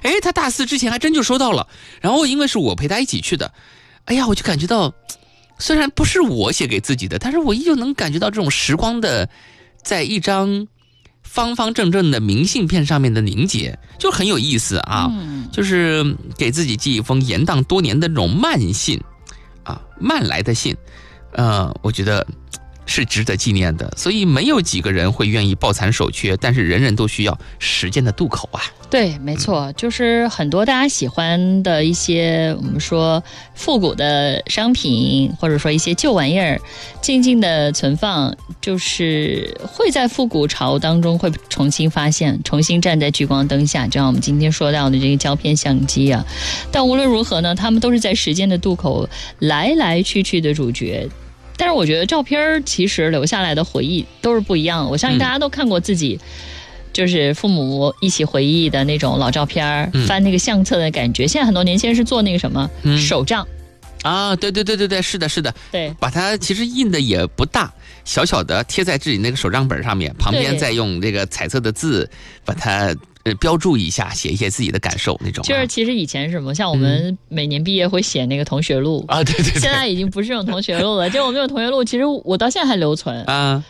哎，他大4之前还真就收到了。然后因为是我陪他一起去的，哎呀，我就感觉到，虽然不是我写给自己的，但是我依旧能感觉到这种时光的，在一张方方正正的明信片上面的凝结，就很有意思啊。就是给自己寄一封延宕多年的那种慢信啊，慢来的信，我觉得是值得纪念的。所以没有几个人会愿意抱残守缺，但是人人都需要时间的渡口啊。 对，没错，就是很多大家喜欢的一些我们说复古的商品，或者说一些旧玩意儿，静静的存放，就是会在复古潮当中会重新发现，重新站在聚光灯下，就像我们今天说到的这个胶片相机啊。但无论如何呢，他们都是在时间的渡口来来去去的主角。但是我觉得照片其实留下来的回忆都是不一样的。我相信大家都看过自己就是父母一起回忆的那种老照片，翻那个相册的感觉。现在很多年轻人是做那个什么手账啊，对，是的， 对， 把它其实印的也不大，小小的贴在自己那个手账本上面，旁边再用这个彩色的字把它标注一下，写一些自己的感受那种。 就是其实以前是什么，像我们每年毕业会写那个同学录啊，对， 现在已经不是这种同学录了。就我们这种同学录，其实我到现在还留存啊，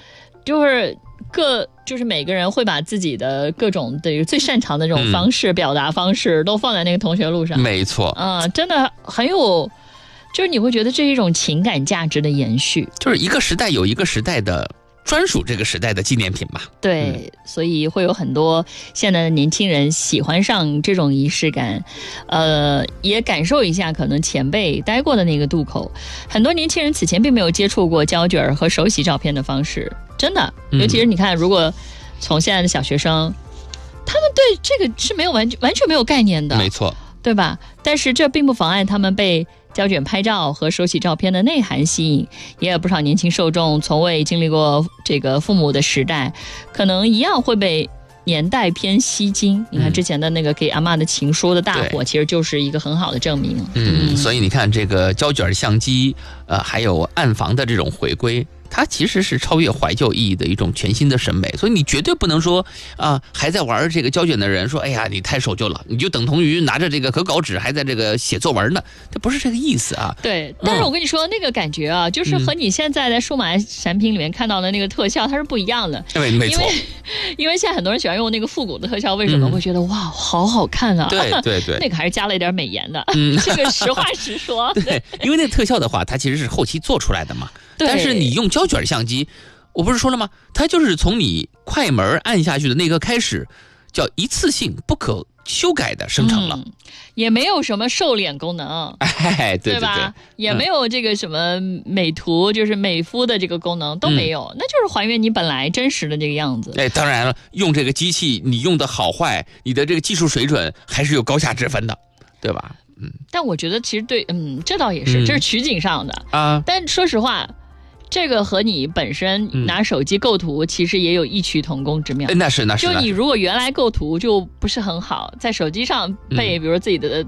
就是每个人会把自己的各种的最擅长的这种方式、表达方式都放在那个同学录上。 没错， 真的很有，就是你会觉得这是一种情感价值的延续， 就是一个时代有一个时代的专属这个时代的纪念品嘛。 对，所以会有很多现在的年轻人喜欢上这种仪式感，也感受一下可能前辈待过的那个渡口。很多年轻人此前并没有接触过胶卷和手洗照片的方式，真的，尤其是你看，如果从现在的小学生，他们对这个是没有完全没有概念的， 没错， 对吧？但是这并不妨碍他们被胶卷拍照和手洗照片的内涵吸引，也有不少年轻受众从未经历过这个父母的时代，可能一样会被年代偏吸睛。你看之前的那个给阿嬷的情书的大火，其实就是一个很好的证明。 所以你看这个胶卷相机，还有暗房的这种回归，它其实是超越怀旧意义的一种全新的审美。所以你绝对不能说还在玩这个胶卷的人说，哎呀，你太守旧了，你就等同于拿着这个可稿纸还在这个写作文呢，这不是这个意思啊。 对，但是我跟你说，那个感觉啊，就是和你现在在数码产品里面看到的那个特效它是不一样的。 对，没错， 因为现在很多人喜欢用那个复古的特效，为什么会觉得哇好好看啊？ 对， 那个还是加了一点美颜的，这个实话实说。 对，因为那特效的话，它其实是后期做出来的嘛。但是你用胶卷相机，我不是说了吗？它就是从你快门按下去的那个开始，叫一次性不可修改的生成了， 也没有什么瘦脸功能， 对吧？也没有这个什么美图，就是美肤的这个功能都没有，那就是还原你本来真实的这个样子。 当然了，用这个机器，你用的好坏，你的这个技术水准还是有高下之分的，对吧？ 但我觉得其实对，这倒也是，这是取景上的啊。 但说实话，这个和你本身拿手机构图其实也有异曲同工之妙。 那是。 就你如果原来构图就不是很好，在手机上配比如自己的